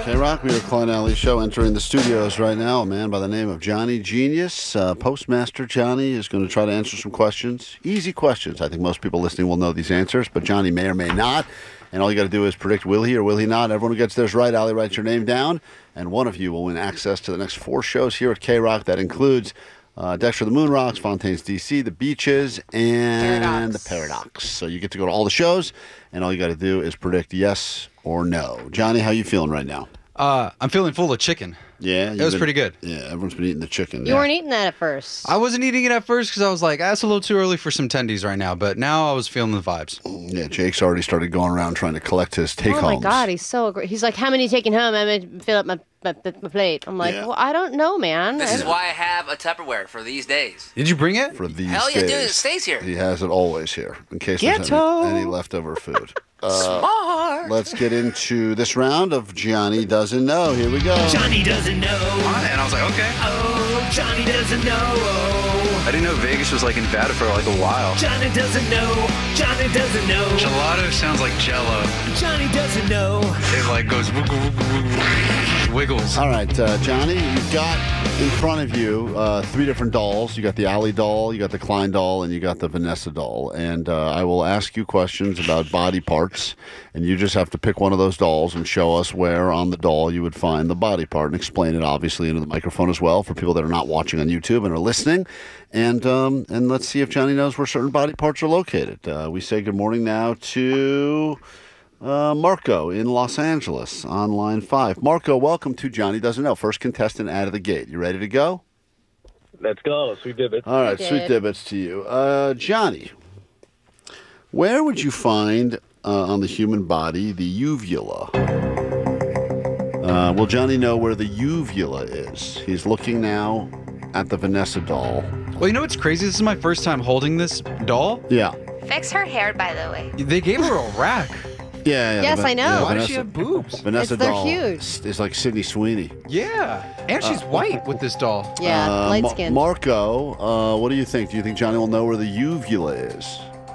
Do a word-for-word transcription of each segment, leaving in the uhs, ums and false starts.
K-Rock, we are Klein Alley Show. Entering the studios right now, a man by the name of Johnny Genius. Uh, Postmaster Johnny is going to try to answer some questions. Easy questions. I think most people listening will know these answers, but Johnny may or may not. And all you got to do is predict will he or will he not. Everyone who gets theirs right, Allie writes your name down, and one of you will win access to the next four shows here at K-Rock. That includes uh, Dexter the Moon Rocks, Fontaines D C, The Beaches, and Paradox. The Paradox. So you get to go to all the shows, and all you got to do is predict yes or no. Johnny, how you feeling right now? Uh, I'm feeling full of chicken. Yeah, It was been- pretty good. Yeah, everyone's been eating the chicken. You yeah. weren't eating that at first. I wasn't eating it at first because I was like, ah, it's a little too early for some tendies right now. But now I was feeling the vibes. Yeah, Jake's already started going around trying to collect his take Oh homes. my God, he's so aggra- he's like, how many taking home? I'm gonna fill up my my, my plate. I'm like, Yeah. well, I don't know, man. This I is don't- why I have a Tupperware for these days. Did you bring it? For these Hell yeah, days. dude, it stays here. He has it always here in case there's Ghetto. any, any leftover food. Uh, Smart. let's get into this round of Johnny Doesn't Know. Here we go. Johnny doesn't know. And I was like, okay. Oh, Johnny doesn't know. Oh, I didn't know Vegas was like in Nevada for like a while. Johnny doesn't know. Johnny doesn't know. Gelato sounds like Jello. Johnny doesn't know. It like goes wiggle, wiggle, wiggle, wiggles. All right, uh, Johnny, you've got in front of you uh, three different dolls. You got the Allie doll, you got the Klein doll, and you got the Vanessa doll. And uh, I will ask you questions about body parts, and you just have to pick one of those dolls and show us where on the doll you would find the body part, and explain it obviously into the microphone as well for people that are not watching on YouTube and are listening. And um, and let's see if Johnny knows where certain body parts are located. Uh, we say good morning now to uh, Marco in Los Angeles on line five. Marco, welcome to Johnny Doesn't Know. First contestant out of the gate. You ready to go? Let's go. Sweet Dibbit. All right, Did. sweet dibbits to you. Uh, Johnny, where would you find uh, on the human body the uvula? Uh, will Johnny know where the uvula is? He's looking now at the Vanessa doll. Well, you know what's crazy? This is my first time holding this doll. Yeah. Fix her hair, by the way. They gave her a rack. Yeah, yeah. Yes, the Van- I know. yeah, Why does Vanessa, she have boobs? Vanessa It's- they're doll huge. is- is like Sydney Sweeney. Yeah. And she's white with this doll. yeah, Uh, light Ma- skin. Marco, uh, what do you think? Do you think Johnny will know where the uvula is?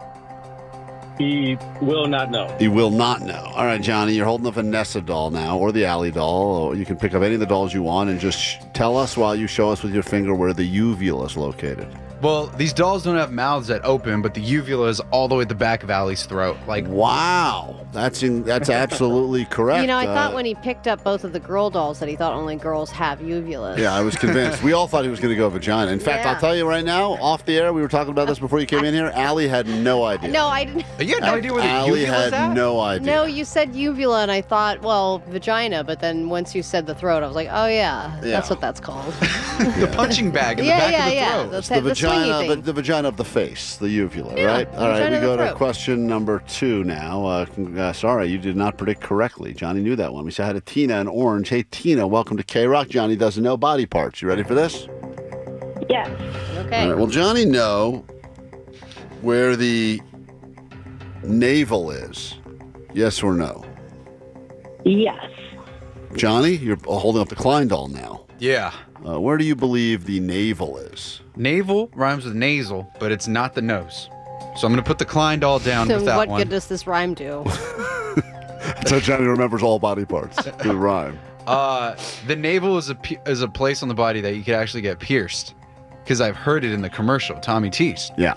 He will not know. He will not know. All right, Johnny, you're holding the Vanessa doll now, or the Allie doll, or you can pick up any of the dolls you want and just sh- tell us while you show us with your finger where the uvula is located. Well, these dolls don't have mouths that open, but the uvula is all the way at the back of Allie's throat. Like, Wow, that's in, that's absolutely correct. You know, I thought Uh, when he picked up both of the girl dolls that he thought only girls have uvulas. Yeah, I was convinced. We all thought he was going to go vagina. In fact, Yeah. I'll tell you right now, off the air, we were talking about this before you came in here. Allie had no idea. No, I didn't. you had no idea where the Allie uvula is had at? no idea. No, you said uvula, and I thought, well, vagina. But then once you said the throat, I was like, oh yeah, Yeah. that's what that's called. The punching bag in yeah, the back yeah, of the yeah. throat. That's the it, the swingy vagina, the, thing. the vagina of the face, the uvula, Yeah, right? the All right, vagina we of the go to throat. question number two now. Uh, con- uh, sorry, you did not predict correctly. Johnny knew that one. We said hi to Tina in Orange. Hey, Tina, welcome to K-Rock. Johnny doesn't know body parts. You ready for this? Yes. Okay. All right, will Johnny know where the navel is? Yes or no? Yes. Johnny, you're holding up the Klein doll now. Yeah. Uh, where do you believe the navel is? Navel rhymes with nasal, but it's not the nose. So I'm going to put the Klein doll down So with that what one. good does this rhyme do? That's how Johnny remembers all body parts. The rhyme. Uh, the navel is a pi- is a place on the body that you could actually get pierced, because I've heard it in the commercial. Tommy Tease. Yeah.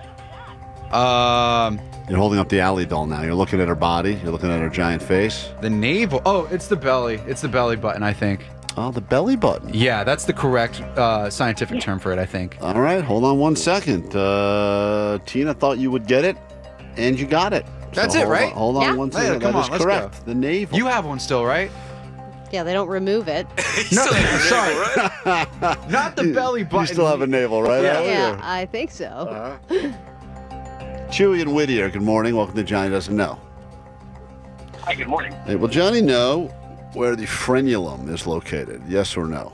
Um, You're holding up the Allie doll now. You're looking at her body. You're looking at her giant face. the navel. Oh, it's the belly. It's the belly button, I think. Oh, the belly button. Yeah, that's the correct uh, scientific term for it, I think. All right, hold on one second. Uh, Tina thought you would get it, and you got it. That's So it, hold right? On, hold on Yeah. one Hey, second. come That on, is let's correct. The navel. You have one still, right? Yeah, they don't remove it. No, sorry. Not the belly button. You still have a navel, right? Yeah. Allie, Yeah, or- I think so. Uh-huh. Chewy and Whittier, good morning. Welcome to Johnny Doesn't Know. Hi, good morning. Hey, will Johnny know where the frenulum is located? Yes or no?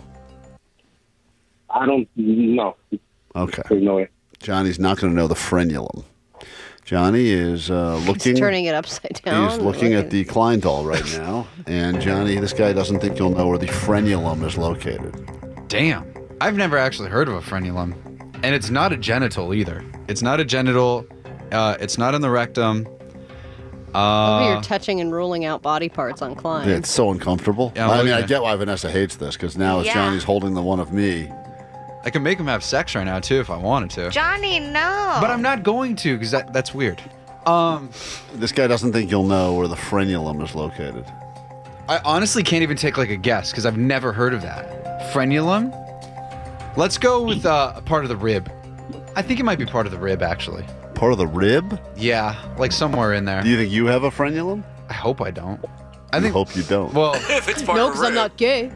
I don't know. Okay. There's no way. Johnny's not going to know the frenulum. Johnny is uh, looking. He's turning it upside down. He's looking at the Klein doll right now, and Johnny, this guy doesn't think you'll know where the frenulum is located. Damn. I've never actually heard of a frenulum. And it's not a genital either. It's not a genital. Uh, it's not in the rectum. Over Uh, you're touching and ruling out body parts on Klein. Yeah, it's so uncomfortable. Yeah, I'm I mean, looking I at- get why Vanessa hates this because now it's Yeah. Johnny's holding the one of me. I can make him have sex right now too if I wanted to. Johnny, no. But I'm not going to because that, that's weird. Um, This guy doesn't think you'll know where the frenulum is located. I honestly can't even take like a guess because I've never heard of that. Frenulum? Let's go with uh, a part of the rib. I think it might be part of the rib actually. Part of the rib? Yeah, like somewhere in there. Do you think you have a frenulum? I hope I don't. I I think. hope you don't. Well, If it's part No, of because a I'm rib. not gay.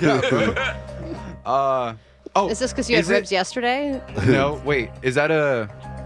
uh, oh, Is this because you had is it- ribs yesterday? No, wait. Is that a?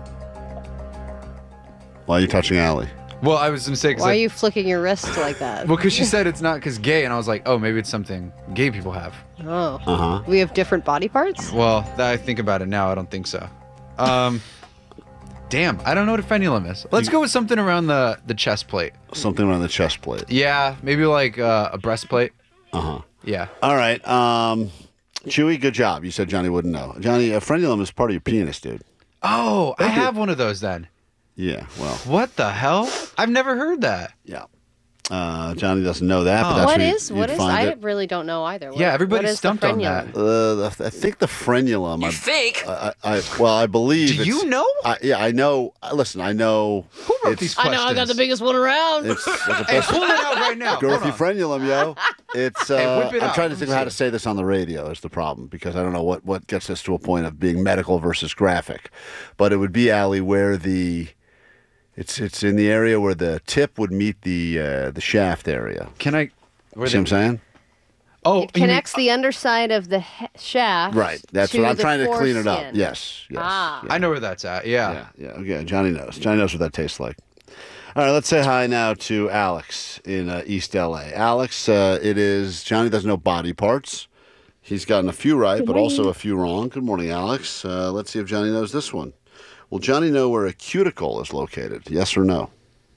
Why are you touching Allie? Well, I was gonna say. 'cause Why I- are you flicking your wrist like that? Well, because she said it's not because gay, and I was like, oh, maybe it's something gay people have. Oh. Uh-huh. We have different body parts? Well, that I think about it now, I don't think so. Um, damn, I don't know what a frenulum is. Let's go with something around the the chest plate. Something around the chest plate. Yeah, maybe like uh, a breastplate. Uh-huh. Yeah. All right. Um, Chewy, good job. You said Johnny wouldn't know. Johnny, a frenulum is part of your penis, dude. Oh, I have one of those then. Yeah, well, What the hell? I've never heard that. yeah. Uh, Johnny doesn't know that, but Oh. that's What where you- is? What you'd is? find I it. really don't know either. What, Yeah, everybody what is the stumped on frenulum? that. Uh, the, I think the frenulum. You I, think? I, I, well, I believe. Do it's- you know? I, yeah, I know. uh, Listen, I know. Who wrote it's, these I questions? know I got the biggest one around. It's, it's a Hey, pull it out right now. Hold Girthy on. frenulum, yo. It's. Uh, Hey, whip it I'm out. trying to Let think me of how see. to say this on the radio is the problem because I don't know what what gets us to a point of being medical versus graphic, but it would be Allie where the. It's it's in the area where the tip would meet the uh, the shaft area. Can I? Where See what I'm saying? Oh, It connects the underside of the he- shaft. Right. That's to what I'm the trying to clean it up. foreskin. Yes. Yes. Ah. yeah. I know where that's at. Yeah. Yeah, yeah, okay. Johnny knows. Johnny knows what that tastes like. All right, let's say hi now to Alex in uh, East L A. Alex, uh, it is Johnny doesn't know body parts. He's gotten a few right, but also a few wrong. Good morning, Alex. Uh, let's see if Johnny knows this one. Will Johnny know where a cuticle is located? Yes or no?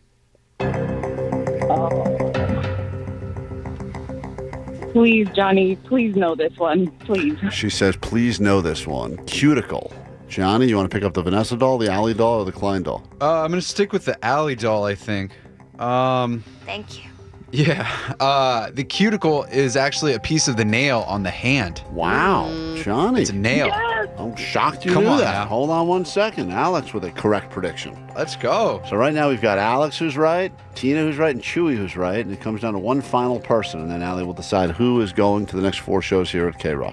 Please, Johnny, please know this one. Please. She says, please know this one. Cuticle. Johnny, you want to pick up the Vanessa doll, the Allie doll, or the Klein doll? Uh, I'm gonna stick with the alley doll. I think. Um, Thank you. yeah. Uh, the cuticle is actually a piece of the nail on the hand. Wow, Johnny. It's a nail. I'm shocked you Come knew on that. now. Hold on one second. Alex with a correct prediction. Let's go. So right now we've got Alex who's right, Tina who's right, and Chewy who's right, and it comes down to one final person, and then Allie will decide who is going to the next four shows here at K-Rock.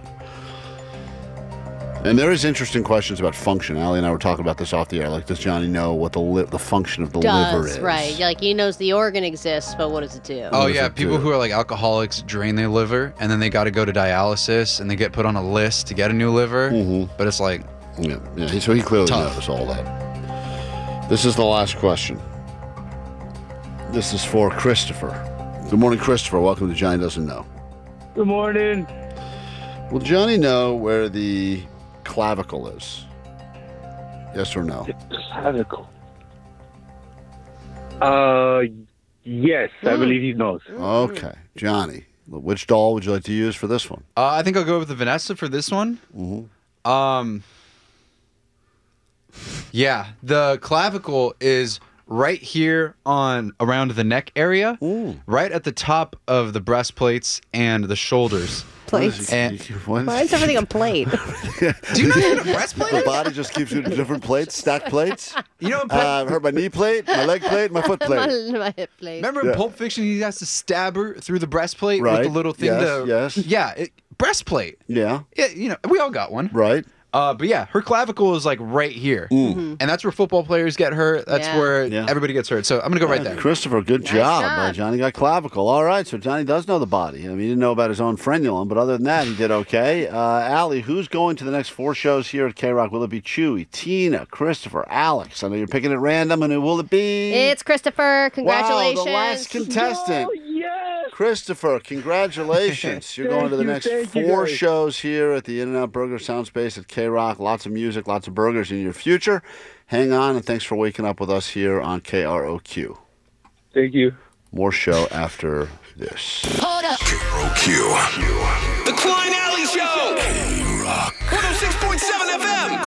And there is interesting questions about function. Allie and I were talking about this off the air. Like, does Johnny know what the li- the function of the liver Does, is? right. Like, he knows the organ exists, but what does it do? Oh does yeah, it people do? who are like alcoholics drain their liver, and then they got to go to dialysis, and they get put on a list to get a new liver. Mhm. But it's like, Yeah, yeah. he- So he clearly Tough. knows all that. This is the last question. This is for Christopher. Good morning, Christopher. Welcome to Johnny Doesn't Know. Good morning. Will Johnny know where the clavicle is? Yes or no? Clavicle. Uh, yes, I believe he knows. Okay, Johnny. Which doll would you like to use for this one? uh, I think I'll go with the Vanessa for this one. Mm-hmm. Um, yeah, the clavicle is right here on around the neck area, Ooh. right at the top of the breastplates and the shoulders. Plates. And- What? Why is everything a plate? Do you know what a breastplate The is? body just keeps you different plates, stacked plates. You know, in Uh, Pulp, I've heard my knee plate, my leg plate, my foot my, plate. my hip plate. remember in Yeah. Pulp Fiction, he has to stab her through the breastplate Right. with the little thing. Yes, to, yes. Yeah, it, breastplate. Yeah, Yeah, you know, we all got one. right. Uh, but yeah, her clavicle is like right here, and that's where football players get hurt. That's Yeah. where Yeah. everybody gets hurt. So I'm gonna go right Yeah, there. Christopher, good job. job. Uh, Johnny got clavicle. All right, so Johnny does know the body. I mean, he didn't know about his own frenulum, but other than that, he did okay. Uh, Allie, who's going to the next four shows here at K-Rock? Will it be Chewy, Tina, Christopher, Alex? I know you're picking at random, and who will it be? It's Christopher. Congratulations. Wow, the last contestant. Oh, yes. Christopher, congratulations. You're going to the Thank you, next thank you, four guys. shows here at the In-N-Out Burger Sound Space at K-Rock. Lots of music, lots of burgers in your future. Hang on, and thanks for waking up with us here on K R O Q. Thank you. More show after this. K R O Q. The Klein Alley Show. K-Rock. one oh six point seven F M.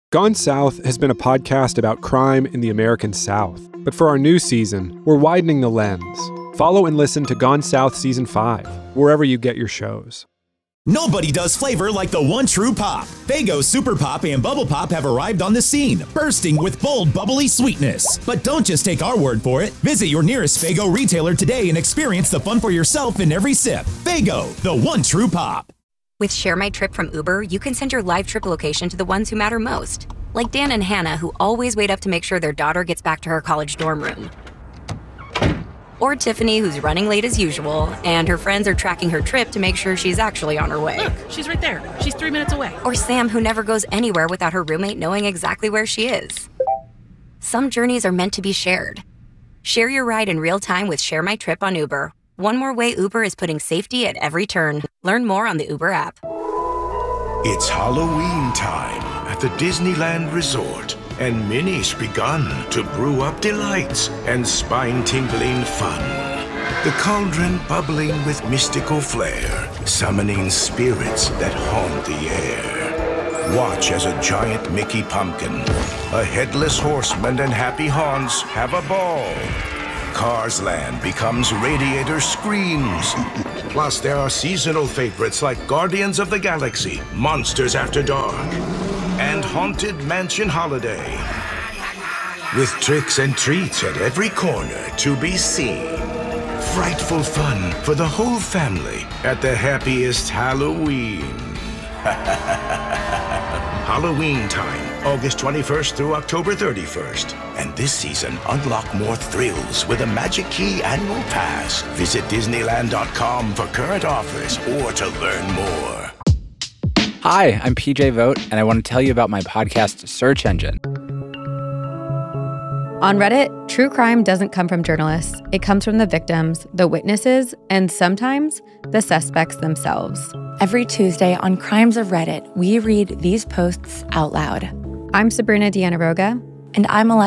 Gone South has been a podcast about crime in the American South. But for our new season, we're widening the lens. Follow and listen to Gone South Season five, wherever you get your shows. Nobody does flavor like the one true pop. Faygo Super Pop and Bubble Pop have arrived on the scene, bursting with bold, bubbly sweetness. But don't just take our word for it. Visit your nearest Faygo retailer today and experience the fun for yourself in every sip. Faygo, the one true pop. With Share My Trip from Uber, you can send your live trip location to the ones who matter most. Like Dan and Hannah, who always wait up to make sure their daughter gets back to her college dorm room. Or Tiffany, who's running late as usual, and her friends are tracking her trip to make sure she's actually on her way. Look, she's right there. She's three minutes away. Or Sam, who never goes anywhere without her roommate knowing exactly where she is. Some journeys are meant to be shared. Share your ride in real time with Share My Trip on Uber. One more way Uber is putting safety at every turn. Learn more on the Uber app. It's Halloween time at the Disneyland Resort, and Minnie's begun to brew up delights and spine-tingling fun. The cauldron bubbling with mystical flair, summoning spirits that haunt the air. Watch as a giant Mickey pumpkin, a headless horseman, and Happy Haunts have a ball. Cars Land becomes Radiator Screams. Plus, there are seasonal favorites like Guardians of the Galaxy, Monsters After Dark, and Haunted Mansion Holiday. With tricks and treats at every corner to be seen. Frightful fun for the whole family at the happiest Halloween. Halloween time, August twenty-first through October thirty-first. And this season, unlock more thrills with a Magic Key annual pass. Visit Disneyland dot com for current offers or to learn more. Hi, I'm P J Vogt, and I want to tell you about my podcast, Search Engine. On Reddit, true crime doesn't come from journalists. It comes from the victims, the witnesses, and sometimes the suspects themselves. Every Tuesday on Crimes of Reddit, we read these posts out loud. I'm Sabrina Dianaroga. And I'm Alexa.